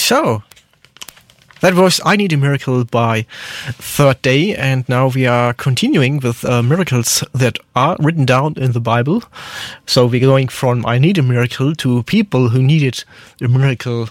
So, that was I Need a Miracle by Third Day, and now we are continuing with miracles that are written down in the Bible. So we're going from I Need a Miracle to people who needed a miracle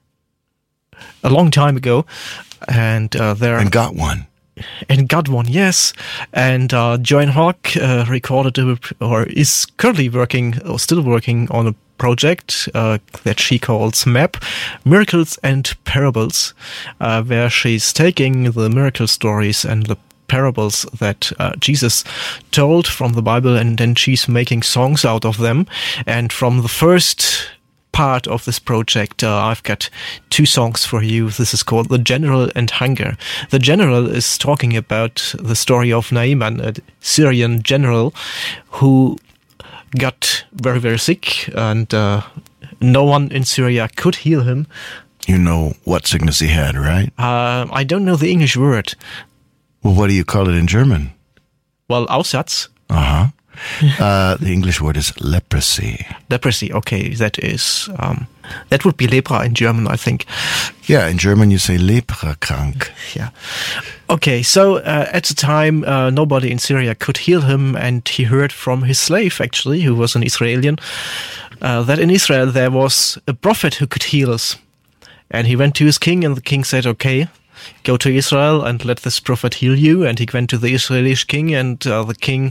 a long time ago, and and got one. And got one, yes. And Joan Hawk recorded or is currently working or still working on a project that she calls MAP, Miracles and Parables, where she's taking the miracle stories and the parables that Jesus told from the Bible, and then she's making songs out of them. And from the first part of this project, I've got two songs for you. This is called The General and Hunger. The General is talking about the story of Naaman, a Syrian general who got very, very sick, and no one in Syria could heal him. You know what sickness he had, right? I don't know the English word. Well, what do you call it in German? Well, Aussatz. Uh-huh. The English word is leprosy. Leprosy, okay, that is, that would be lepra in German, I think. Yeah, in German you say leprakrank. Yeah. Okay, so at the time, nobody in Syria could heal him, and he heard from his slave, actually, who was an Israeli, that in Israel there was a prophet who could heal us. And he went to his king, and the king said, okay, go to Israel and let this prophet heal you. And he went to the Israeli king, and the king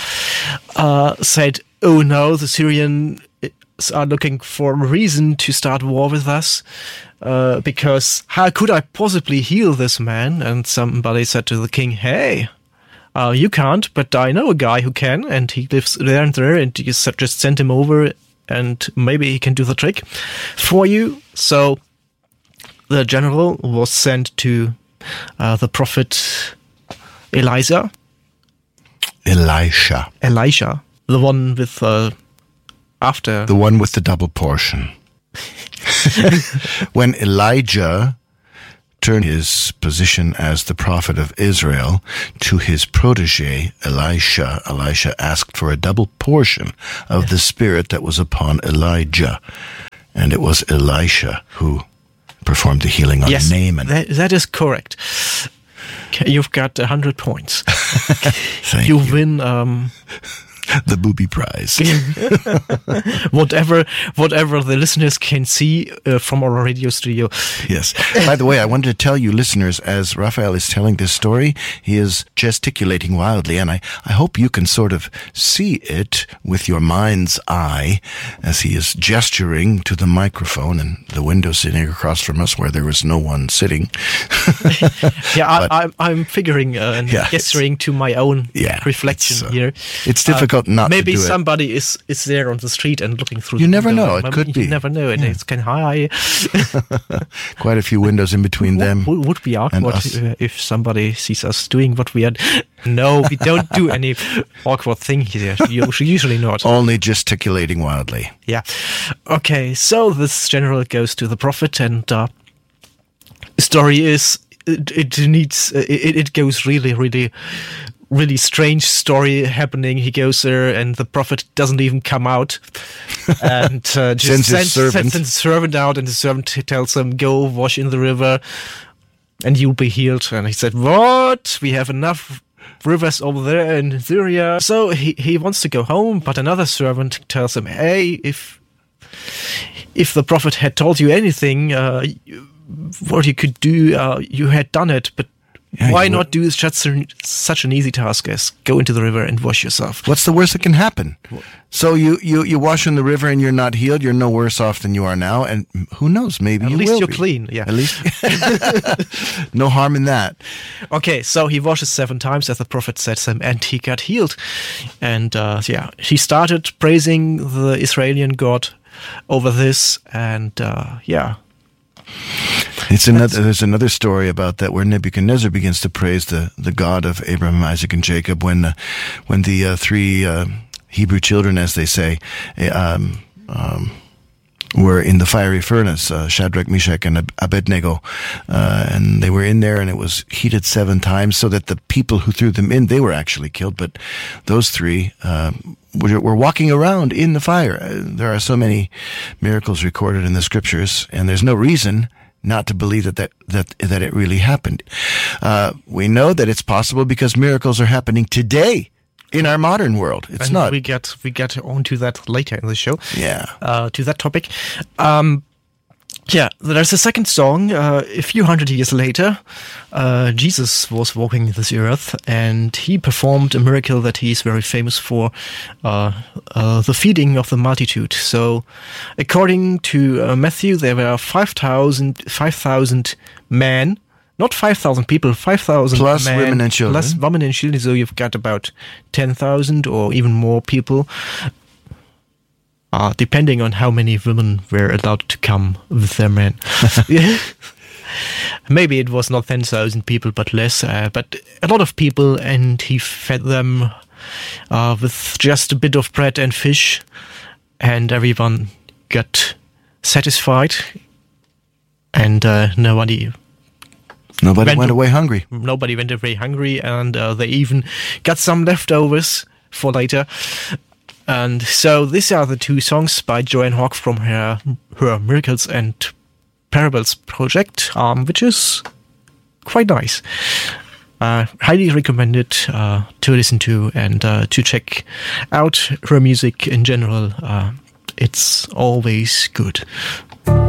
said, oh no, the Syrians are looking for a reason to start war with us, because how could I possibly heal this man? And somebody said to the king, hey, you can't, but I know a guy who can, and he lives there, and you just send him over, and maybe he can do the trick for you. So the general was sent to the prophet Elisha, the one with after the one with the double portion. When Elijah turned his position as the prophet of Israel to his protege Elisha asked for a double portion of the spirit that was upon Elijah, and it was Elisha who performed the healing on Naaman. That is correct. You've got 100 points. Thank you you. Win the booby prize. whatever the listeners can see from our radio studio. Yes. By the way, I wanted to tell you listeners, as Raphael is telling this story, he is gesticulating wildly, and I hope you can sort of see it with your mind's eye as he is gesturing to the microphone and the window sitting across from us where there was no one sitting. Yeah, I'm figuring and gesturing to my own reflection here. It's difficult not maybe to do somebody is there on the street and looking through. You the never window. know. It could be. You never know. And it's kind of high. Quite a few windows in between them. Would be awkward if somebody sees us doing what we are. No, we don't do any awkward thing here. Usually not. Only gesticulating wildly. Yeah. Okay. So this general goes to the prophet, and the story is it goes really strange story happening. He goes there, and the prophet doesn't even come out, and just sends the servant out, and the servant tells him, go wash in the river and you'll be healed. And he said, what? We have enough rivers over there in Syria. So he wants to go home, but another servant tells him, hey, if the prophet had told you anything, what you could do, you had done it, but why not do such an easy task as go into the river and wash yourself? What's the worst that can happen? So you wash in the river and you're not healed. You're no worse off than you are now. And who knows? Maybe you will be. At least you're clean. Yeah. At least no harm in that. Okay, so he washes 7 times, as the prophet said to him, and he got healed. And he started praising the Israeli God over this, and There's another story about that where Nebuchadnezzar begins to praise the God of Abraham, Isaac, and Jacob when the 3 Hebrew children, as they say, were in the fiery furnace, Shadrach, Meshach, and Abednego, and they were in there, and it was heated 7 times, so that the people who threw them in, they were actually killed, but those 3 were walking around in the fire. There are so many miracles recorded in the scriptures, and there's no reason not to believe that it really happened. We know that it's possible because miracles are happening today in our modern world. It's not. We get onto that later in the show. Yeah. To that topic. There's a second song. A few hundred years later, Jesus was walking this earth, and he performed a miracle that he is very famous for, the feeding of the multitude. So, according to Matthew, there were 5,000 men, not 5,000 people, 5,000 plus men, women and children. Plus women and children. So you've got about 10,000 or even more people. Depending on how many women were allowed to come with their men. Maybe it was not 10,000 people, but less. But a lot of people, and he fed them with just a bit of bread and fish, and everyone got satisfied, and nobody went away hungry. Nobody went away hungry, and they even got some leftovers for later. And so these are the two songs by Joanne Hawke from her Miracles and Parables project, which is quite nice. Highly recommended to listen to and to check out her music in general. It's always good.